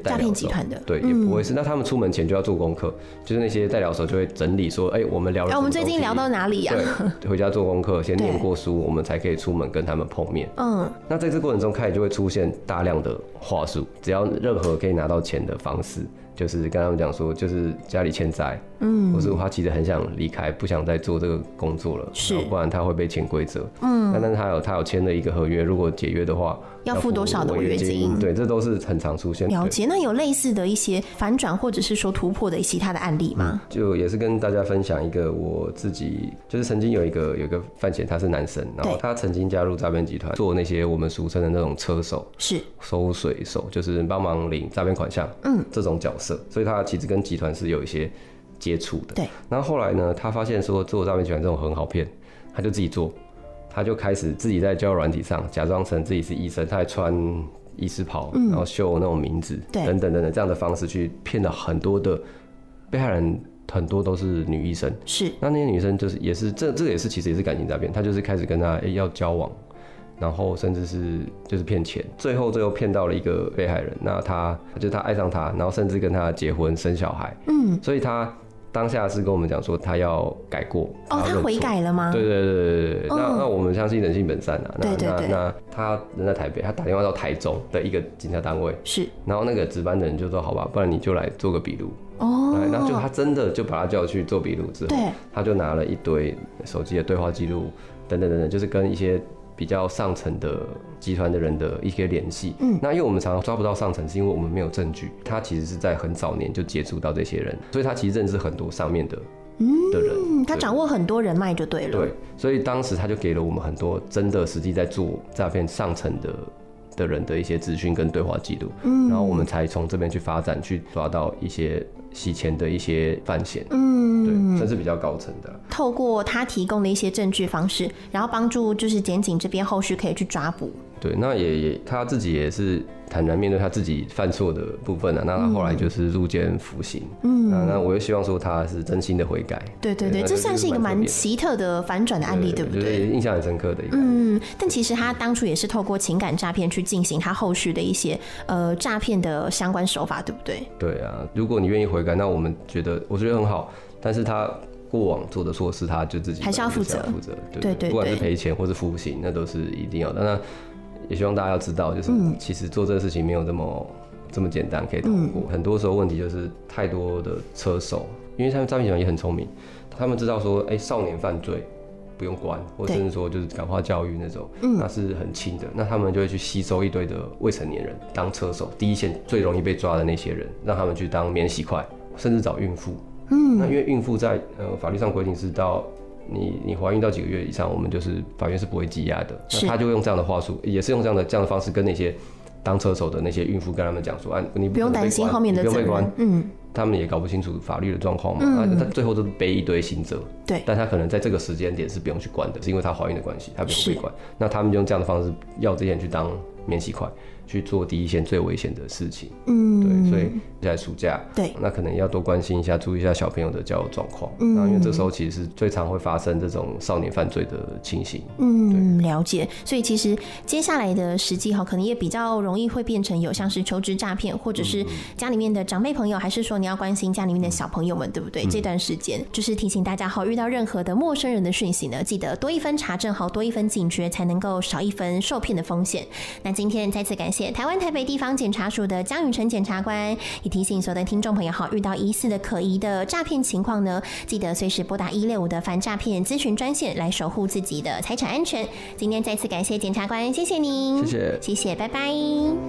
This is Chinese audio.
诈骗集团的， 对，也不会是。那他们出门前就要做功课，就是那些代聊手就会整理说，我们聊了什么东西， 我们最近聊到哪里呀？ 对，回家做功课，先念过书，我们才可以出门跟他们碰面。那在这过程中，开始就会出现大量的话术，只要任何可以拿到钱的方式。就是跟他们讲说，就是家里欠债，或是他其实很想离开，不想再做这个工作了，是，不然他会被潜规则。但是他有签了一个合约，如果解约的话， 要付多少的违约金？ 对，这都是很常出现。 了解，那有类似的一些反转或者是说突破的其他的案例吗？ 就也是跟大家分享一个我自己，就是曾经有一个犯嫌，他是男生，然后他曾经加入诈骗集团，做那些我们俗称的那种车手，是收水手，就是帮忙领诈骗款项，这种角色。所以他其实跟集团是有一些接触的。对。然后后来呢，他发现说做诈骗集团这种很好骗，他就自己做，他就开始自己在交友软体上假装成自己是医生，他还穿医师袍，然后秀那种名字，等等这样的方式去骗了很多的被害人，很多都是女医生。是。那些女生就是也是这个也是其实也是感情诈骗，他就是开始跟他要交往。然后甚至是就是骗钱，最后骗到了一个被害人，那他爱上他，然后甚至跟他结婚生小孩，所以他当下是跟我们讲说他要改过。 他悔改了吗？ 对，那我们相信人性本善啊。那他人在台北，他打电话到台中的一个警察单位，是，然后那个值班的人就说好吧，不然你就来做个笔录。然后他真的就把他叫去做笔录之后，他就拿了一堆手机的对话记录等等，就是跟一些比较上层的集团的人的一些联系。那因为我们常常抓不到上层，是因为我们没有证据。他其实是在很早年就接触到这些人，所以他其实认识很多上面的人， 他掌握很多人脉就对了。 对，所以当时他就给了我们很多真的实际在做诈骗上层的人的一些资讯跟对话记录，然后我们才从这边去发展，去抓到一些洗钱的一些犯嫌，对，算是比较高层的。 透过他提供的一些证据方式，然后帮助就是检警这边后续可以去抓捕。 对，那也他自己也是坦然面对他自己犯错的部分啊。那他后来就是入监服刑。那我也希望说他是真心的悔改。对， 这算是一个蛮奇特的反转的案例，对不对？ 就是印象很深刻的一个。 但其实他当初也是透过情感诈骗去进行他后续的一些诈骗的相关手法，对不对？ 对啊，如果你愿意悔改，那我觉得很好。但是他过往做的错事，他就自己还是要负责。对， 不管是赔钱或是服刑，那都是一定要的。那也希望大家要知道，就是其实做这个事情没有这么简单可以通过。很多时候问题就是太多的车手，因为他们诈骗集团也很聪明，他们知道说，少年犯罪不用关，或甚至说就是感化教育那种，那是很轻的。那他们就会去吸收一堆的未成年人当车手，第一线最容易被抓的那些人，让他们去当免洗块，甚至找孕妇。那因为孕妇在法律上规定是到你怀孕到几个月以上，我们就是法院是不会羁押的。那他就用这样的话术，也是用这样的方式跟那些当车手的那些孕妇跟他们讲说，你不用担心后面的责任， 不用被关。他们也搞不清楚法律的状况嘛，他最后都背一堆刑责。对，但他可能在这个时间点是不用去关的，是因为他怀孕的关系，他不用被关。那他们用这样的方式要这些人去当免洗块，去做第一线最危险的事情。对，所以现在暑假，对，那可能要多关心一下，注意一下小朋友的交友状况。因为这时候其实是最常会发生这种少年犯罪的情形。 了解。所以其实接下来的时机可能也比较容易会变成有像是求职诈骗，或者是家里面的长辈朋友，还是说你要关心家里面的小朋友们，对不对？这段时间就是提醒大家遇到任何的陌生人的讯息呢，记得多一分查证，多一分警觉，才能够少一分受骗的风险。那今天再次感谢台湾台北地方检察署的江宇成检察官，也提醒所有的听众朋友遇到疑似的可疑的诈骗情况呢，记得随时拨打165的反诈骗咨询专线来守护自己的财产安全。今天再次感谢检察官，谢谢您， 谢谢， 拜拜。